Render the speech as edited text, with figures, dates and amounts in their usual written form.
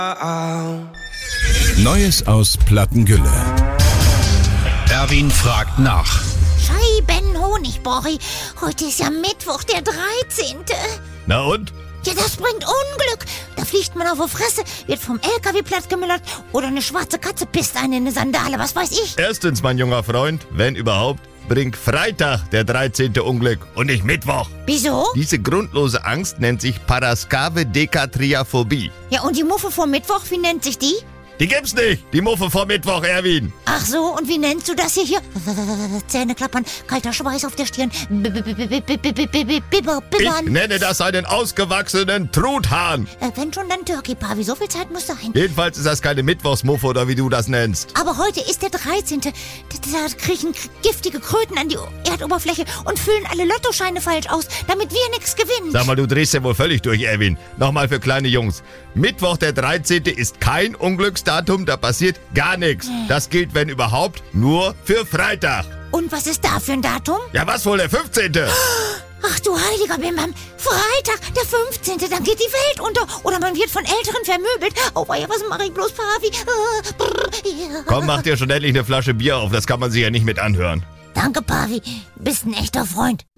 Neues aus Plattengülle. Erwin fragt nach. Scheiben-Honigborri. Heute ist ja Mittwoch, der 13. Na und? Ja, das bringt Unglück. Da fliegt man auf die Fresse, wird vom LKW plattgemüllert oder eine schwarze Katze pisst einen in eine Sandale, was weiß ich. Erstens, mein junger Freund, wenn überhaupt, bringt Freitag der 13. Unglück und nicht Mittwoch. Wieso? Diese grundlose Angst nennt sich Paraskavedekatriaphobie. Ja, und die Muffe vor Mittwoch, wie nennt sich die? Die gibt's nicht, die Muffe vor Mittwoch, Erwin. Ach so, und wie nennst du das hier? Zähne klappern, kalter Schweiß auf der Stirn, bibbern. Ich nenne das einen ausgewachsenen Truthahn. Wenn schon, dann Turkey Pavi, so viel Zeit muss sein. Jedenfalls ist das keine Mittwochsmuffe oder wie du das nennst. Aber heute ist der 13. Da kriechen giftige Kröten an die Erdoberfläche und füllen alle Lottoscheine falsch aus, damit wir nichts gewinnen. Sag mal, du drehst ja wohl völlig durch, Erwin. Nochmal für kleine Jungs. Mittwoch der 13. ist kein Unglücksdatum, da passiert gar nichts. Das gilt, wenn überhaupt, nur für Freitag. Und was ist da für ein Datum? Ja, was wohl, der 15.? Ach du heiliger Bimbam, Freitag, der 15., dann geht die Welt unter. Oder man wird von Älteren vermöbelt. Oh ja, was mache ich bloß, Pavi? Komm, mach dir schon endlich eine Flasche Bier auf, das kann man sich ja nicht mit anhören. Danke, Pavi, bist ein echter Freund.